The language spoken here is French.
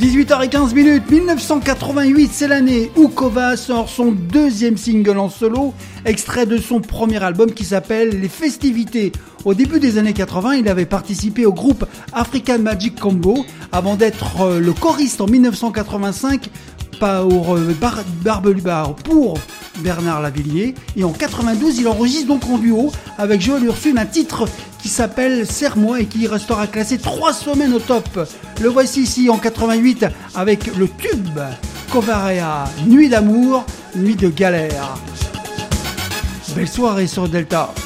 18h15, 1988, c'est l'année où Kova sort son deuxième single en solo, extrait de son premier album qui s'appelle Les Festivités. Au début des années 80, il avait participé au groupe African Magic Combo avant d'être le choriste en 1985 pour Bernard Lavilliers. Et en 92, il enregistre donc en duo avec Joël Ursule un titre qui s'appelle Serre-moi et qui restera classé 3 semaines au top. Le voici ici en 88 avec le tube Covarea, Nuit d'amour, nuit de galère. Belle soirée sur Delta.